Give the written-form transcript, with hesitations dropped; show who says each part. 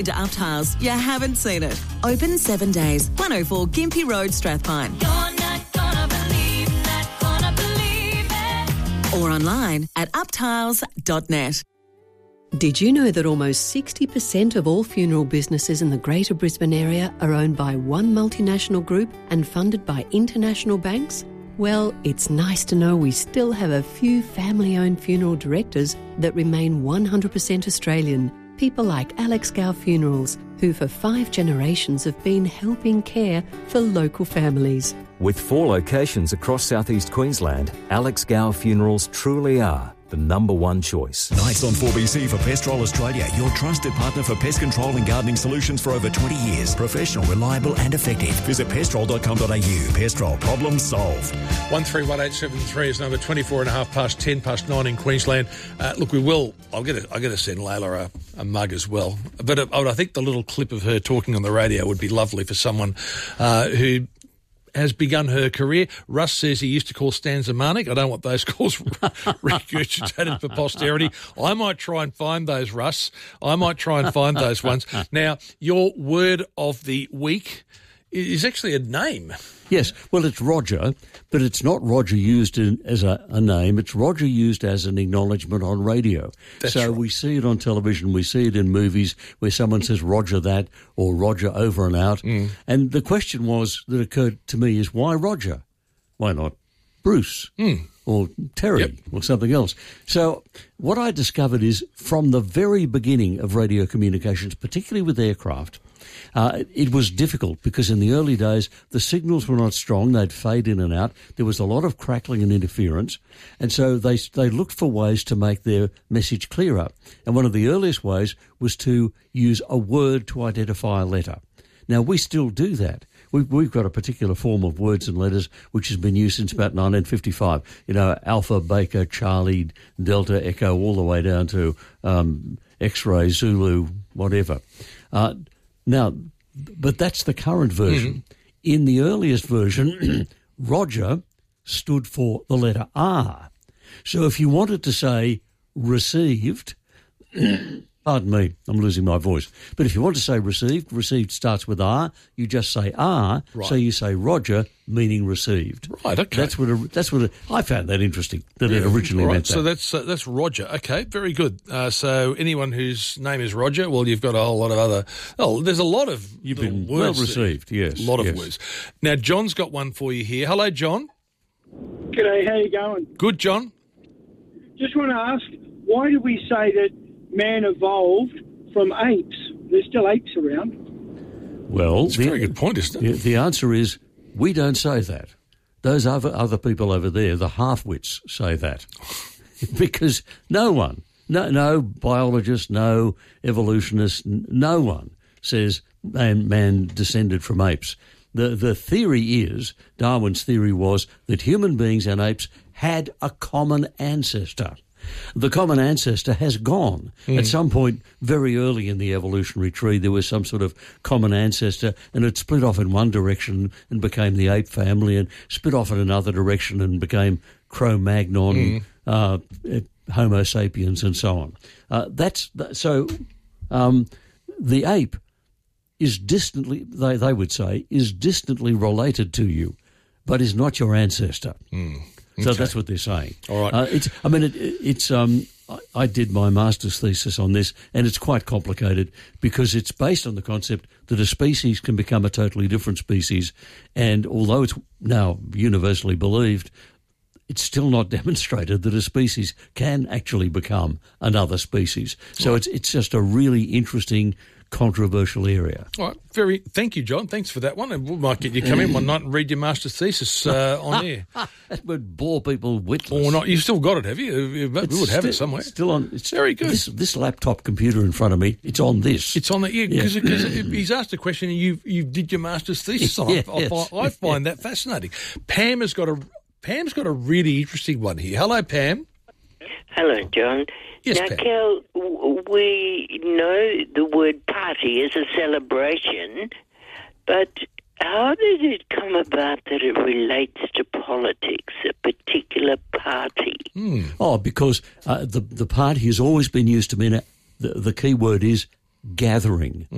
Speaker 1: To Uptiles, you haven't seen it. Open 7 days. 104 Gympie Road, Strathpine.
Speaker 2: You're not gonna believe it.
Speaker 1: Or online at uptiles.net.
Speaker 3: Did you know that almost 60% of all funeral businesses in the Greater Brisbane area are owned by one multinational group and funded by international banks? Well, it's nice to know we still have a few family-owned funeral directors that remain 100% Australian. People like Alex Gow Funerals, who for 5 generations have been helping care for local families.
Speaker 4: With 4 locations across southeast Queensland, Alex Gow Funerals truly are the number one choice.
Speaker 5: Nights on 4BC for Pestrol Australia, your trusted partner for pest control and gardening solutions for over 20 years. Professional, reliable and effective. Visit pestrol.com.au. Pestrol, problem solved.
Speaker 6: 131873 is number 24 and a half past 10 past 9 in Queensland. Look, we will. I'll get to send Layla a mug as well. But I think the little clip of her talking on the radio would be lovely for someone who has begun her career. Russ says he used to call Stan Zemanek. I don't want those calls regurgitated for posterity. I might try and find those, Russ. I might try and find those ones. Now, your word of the week is actually a name.
Speaker 7: Yes, well, it's Roger, but it's not Roger used as a name. It's Roger used as an acknowledgement on radio.
Speaker 6: That's
Speaker 7: so
Speaker 6: right.
Speaker 7: We see it on television, we see it in movies where someone says Roger that or Roger over and out. And the question that occurred to me is, why Roger? Why not Bruce or Terry or something else? So what I discovered is from the very beginning of radio communications, particularly with aircraft, it was difficult because in the early days the signals were not strong. They'd fade in and out. There was a lot of crackling and interference, and so they looked for ways to make their message clearer. And one of the earliest ways was to use a word to identify a letter. Now, we still do that. We've got a particular form of words and letters which has been used since about 1955. You know, Alpha, Baker, Charlie, Delta, Echo, all the way down to X-ray, Zulu, whatever. Now, but that's the current version. In the earliest version, Roger stood for the letter R. So if you wanted to say received, pardon me, I'm losing my voice, but if you want to say received starts with R, you just say R, so you say Roger, meaning received.
Speaker 6: Right, okay.
Speaker 7: I found that interesting, that it originally meant that.
Speaker 6: So that's Roger. Okay, very good. So anyone whose name is Roger, well, you've got a whole lot of other... Oh, there's a lot of
Speaker 7: You've been
Speaker 6: words.
Speaker 7: well received, yes.
Speaker 6: A lot of words. Now, John's got one for you here. Hello, John.
Speaker 8: G'day, how you going?
Speaker 6: Good, John.
Speaker 8: Just want to ask, why do we say that man evolved from apes? There's still apes around.
Speaker 7: Well,
Speaker 6: It's a very good point, isn't it?
Speaker 7: The answer is we don't say that. Those other people over there, the half-wits, say that. Because no one, no biologist, no evolutionist, no one says man descended from apes. The theory is, Darwin's theory was that human beings and apes had a common ancestor. The common ancestor has gone. At some point, very early in the evolutionary tree, there was some sort of common ancestor, and it split off in one direction and became the ape family, and split off in another direction and became Cro-Magnon, Homo sapiens, and so on. The ape is distantly, they would say, is distantly related to you, but is not your ancestor. So that's what they're saying.
Speaker 6: All right.
Speaker 7: I did my master's thesis on this, and it's quite complicated because it's based on the concept that a species can become a totally different species, and although it's now universally believed, it's still not demonstrated that a species can actually become another species. So it's just a really interesting, controversial area.
Speaker 6: All right. Thank you, John. Thanks for that one. And we might get you come in one night and read your master's thesis on air.
Speaker 7: That would bore people witless.
Speaker 6: Or not. You've still got it, have you? We would have it somewhere.
Speaker 7: Still on. It's
Speaker 6: very good.
Speaker 7: This laptop computer in front of me, it's on this.
Speaker 6: It's on the because he's asked a question and you did your master's thesis on it. I find that fascinating. Pam's got a really interesting one here. Hello, Pam.
Speaker 9: Hello, John.
Speaker 6: Yes,
Speaker 9: now,
Speaker 6: Pam.
Speaker 9: Kel, we know the word party is a celebration, but how did it come about that it relates to politics, a particular party?
Speaker 7: Oh, because the party has always been used to mean the key word is gathering.